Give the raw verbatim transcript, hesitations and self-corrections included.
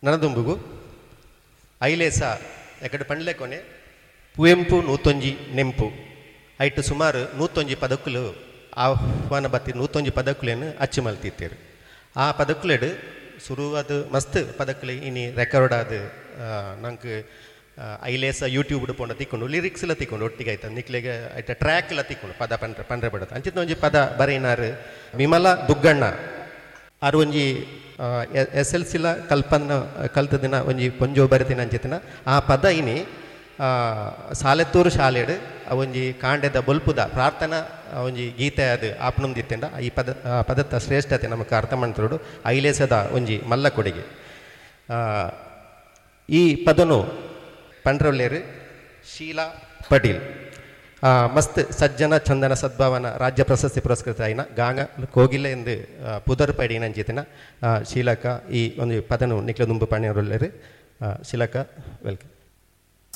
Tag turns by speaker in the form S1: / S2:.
S1: ನನದುಂಬುಗು ಐಲೇಸ ಎಕಡೆ ಪಂಡ್ಲೆ ಕೊನೆ ಕುವೆಂಪು ನೂತೊಂಜಿ ನೆಂಪು ಐಟು ಸುಮಾರು ನೂತೊಂಜಿ ಪದಕ್ಕುಲು ಆಹ್ವಾನ ಬತ್ತಿ ನೂತೊಂಜಿ ಪದಕ್ಕುಲೇನು ಅಚ್ಚು ಮಲ್ತಿತ್ತೇರು. ಆ ಪದಕ್ಕುಲೆಡು ಶುರುವಾದ ಮಸ್ತ್ ಪದಕ್ಕುಲು ಇನಿ ರೆಕಾರ್ಡ್ ಆದ ನಂಗೆ ಐಲೇಸ ಯೂಟ್ಯೂಬ್ ಪೋಂಡ ತಿಕ್ಕೊಂಡು ಲಿರಿಕ್ಸ್ ಎಲ್ಲ ತಿಕ್ಕೊಂಡು ಒಟ್ಟಿಗೆ ಆಯ್ತು ನಿಕ್ಲೆಗೆ ಐಟ ಟ್ರ್ಯಾಕ್ ಎಲ್ಲ ತಿಕ್ಕೊಂಡು ಪದ ಪಂಡ್ರೆ ಪಂಡ್ರೆ ಬಿಡತ್ತೆ ಅಂಚಿತ ಒಂಜಿ ಪದ ಬರೀನಾರು ವಿಮಲ ದುಗ್ಗಣ್ಣ ಆರು ಒಂಜಿ ಎಸ್ ಎಲ್ ಸಿಲ ಕಲ್ಪನ ಕಲ್ತ ದಿನ ಒಂಜಿ ಪೊಂಜೋ ಬರಿತೀನಿ ಅಂಚಿತ್ತಿನ ಆ ಪದ ಇನಿ ಸಾಲೆತ್ತೂರು ಶಾಲೆಡು ಒಂಜಿ ಕಾಂಡೆದ ಬೊಲ್ಪುದ ಪ್ರಾರ್ಥನಾ ಒಂಜಿ ಗೀತೆ ಅದು ಆಪ್ನುಂದಿತ್ತೆಂಡ ಈ ಪದ ಪದದ ಶ್ರೇಷ್ಠತೆ ನಮಗೆ ಅರ್ಥ ಮಾಡ್ತಿರೋಡು ಐಲೇಸದ ಒಂಜಿ ಮಲ್ಲ ಕೊಡುಗೆ. ಈ ಪದನು ಪಂಡ್ರೊಲ್ಲೇರು ಶೀಲಾ ಪಟೀಲ್ ಮಸ್ತ್ ಸಜ್ಜನ ಚಂದನ ಸದ್ಭಾವನ ರಾಜ್ಯ ಪ್ರಶಸ್ತಿ ಪುರಸ್ಕೃತ ಆಯ್ನ ಗಾಂಗ ಕೋಗಿಲೆ ಎಂದು ಪುದರ್ ಪಡಿನ ಅಂಚಿತಿನ ಶೀಲಕ ಈ ಒಂದು ಪದನು ನಿಕ್ಲ ದುಂಬು ಪಣಿಯರೊಲ್ಲೇರು ಶೀಲಕ ವೆಲ್ಕಮ್.